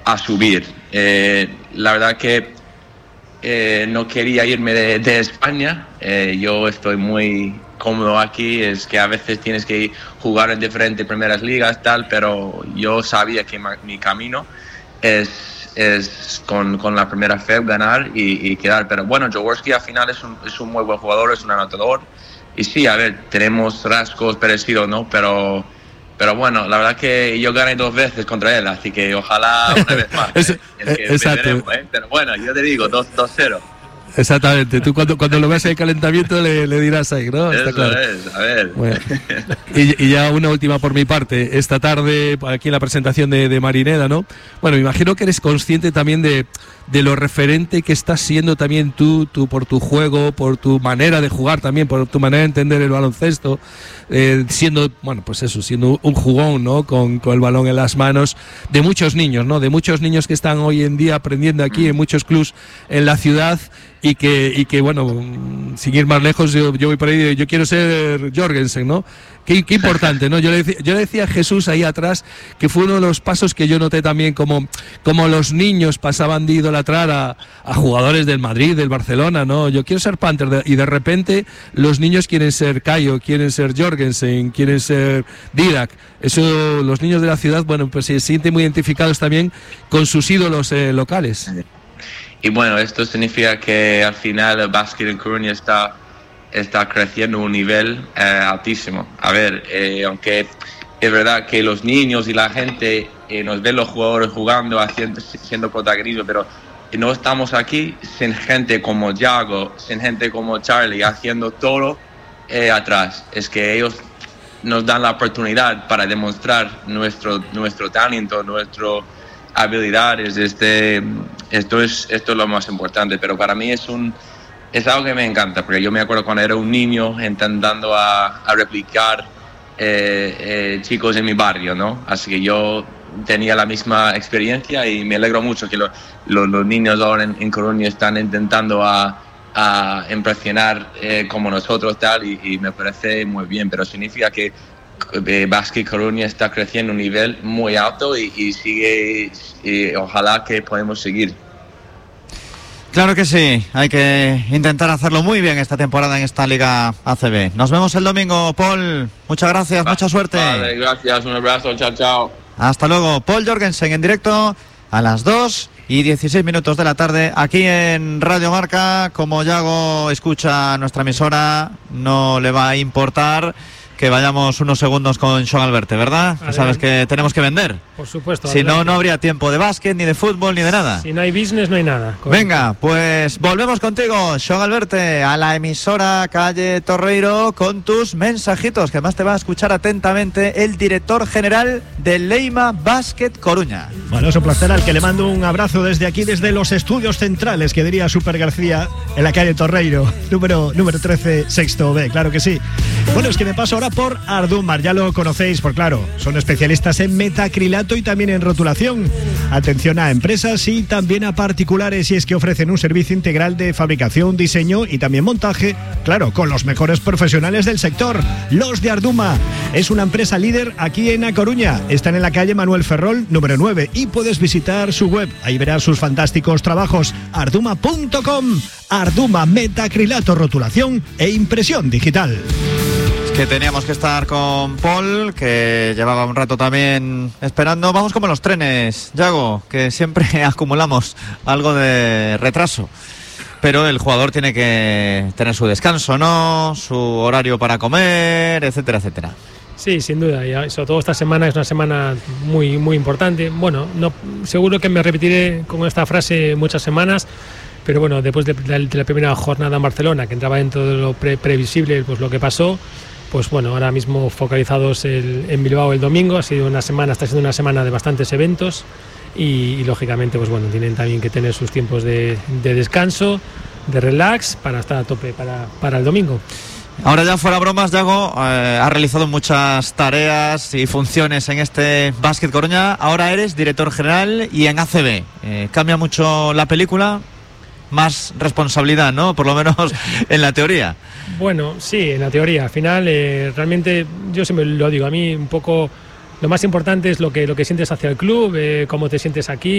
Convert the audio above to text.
a subir. La verdad que no quería irme de España. Yo estoy muy cómodo aquí, es que a veces tienes que jugar en diferentes primeras ligas, tal, pero yo sabía que mi camino es con la primera FEB ganar y quedar. Pero bueno, Jaworski al final es un muy buen jugador, es un anotador. Y sí, a ver, tenemos rasgos parecidos, ¿no? Pero bueno, la verdad que yo gané 2 veces contra él, así que ojalá una vez más. Exacto. Veremos, pero bueno, yo te digo, 2-0. Exactamente, tú cuando lo veas en el calentamiento le dirás ahí, ¿no? Eso está claro. es, a ver. Bueno. Y ya una última por mi parte, esta tarde aquí en la presentación de Marineda, ¿no? Bueno, me imagino que eres consciente también de lo referente que estás siendo también tú por tu juego, por tu manera de jugar también, por tu manera de entender el baloncesto, siendo, bueno, pues eso, siendo un jugón, ¿no? Con el balón en las manos de muchos niños, ¿no? De muchos niños que están hoy en día aprendiendo aquí en muchos clubs en la ciudad y que bueno, sin ir más lejos, yo voy por ahí, yo quiero ser Jorgensen, ¿no? Qué importante, ¿no? Yo le decía a Jesús ahí atrás que fue uno de los pasos que yo noté también como los niños pasaban de idolatrar a jugadores del Madrid, del Barcelona, ¿no? Yo quiero ser Panther, y de repente los niños quieren ser Caio, quieren ser Jorgensen, quieren ser Didac. Eso, los niños de la ciudad, bueno, pues se sienten muy identificados también con sus ídolos locales. Y bueno, esto significa que al final el básquet en Coruña está creciendo a un nivel altísimo. A ver, aunque es verdad que los niños y la gente nos ven los jugadores jugando, siendo protagonistas, pero no estamos aquí sin gente como Yago, sin gente como Charlie, haciendo todo atrás. Es que ellos nos dan la oportunidad para demostrar nuestro talento, nuestras habilidades. Esto es lo más importante, pero para mí es algo que me encanta, porque yo me acuerdo cuando era un niño intentando a replicar chicos en mi barrio, ¿no? Así que yo tenía la misma experiencia y me alegro mucho que los niños ahora en Coruña están intentando a impresionar como nosotros, tal, y me parece muy bien, pero significa que Básquet Coruña está creciendo a un nivel muy alto y sigue, y ojalá que podamos seguir. Claro que sí, hay que intentar hacerlo muy bien esta temporada en esta Liga ACB. Nos vemos el domingo, Paul. Muchas gracias, mucha suerte. Vale, gracias, un abrazo, chao. Hasta luego. Paul Jorgensen en directo a las 2:16 de la tarde aquí en Radio Marca. Como Yago escucha nuestra emisora, no le va a importar que vayamos unos segundos con Sean Alberte, ¿verdad? Sabes que tenemos que vender. Por supuesto. Si no, no habría tiempo de básquet, ni de fútbol, ni de nada. Si no hay business, no hay nada. Correcto. Venga, pues volvemos contigo, Sean Alberte, a la emisora Calle Torreiro con tus mensajitos, que además te va a escuchar atentamente el director general de Leima Básquet Coruña. Bueno, es un placer al que le mando un abrazo desde aquí, desde los estudios centrales, que diría Super García, en la Calle Torreiro, número 13, sexto B, claro que sí. Bueno, es que me paso ahora por Ardumar, ya lo conocéis, por claro, son especialistas en metacrilato y también en rotulación. Atención a empresas y también a particulares, y es que ofrecen un servicio integral de fabricación, diseño y también montaje, claro, con los mejores profesionales del sector. Los de Arduma es una empresa líder aquí en A Coruña, están en la calle Manuel Ferrol, número 9, y puedes visitar su web, ahí verás sus fantásticos trabajos, arduma.com. Arduma, metacrilato, rotulación e impresión digital. Que teníamos que estar con Paul, que llevaba un rato también esperando. Vamos como los trenes, Yago, que siempre acumulamos algo de retraso. Pero el jugador tiene que tener su descanso, ¿no? Su horario para comer, etcétera, etcétera. Sí, sin duda, y sobre todo esta semana es una semana muy, muy importante. Bueno, no, seguro que me repetiré con esta frase muchas semanas, pero bueno, después de la primera jornada en Barcelona, que entraba dentro de lo previsible, pues lo que pasó, pues bueno, ahora mismo focalizados en Bilbao el domingo. Está siendo una semana de bastantes eventos y lógicamente, pues bueno, tienen también que tener sus tiempos de descanso, de relax, para estar a tope para el domingo. Ahora ya fuera bromas, Yago, has realizado muchas tareas y funciones en este Básquet Coruña. Ahora eres director general y en ACB. ¿Cambia mucho la película? Más responsabilidad, ¿no? Por lo menos en la teoría. Bueno, sí, en la teoría. Al final, realmente, yo siempre lo digo, a mí un poco lo más importante es lo que sientes hacia el club, cómo te sientes aquí.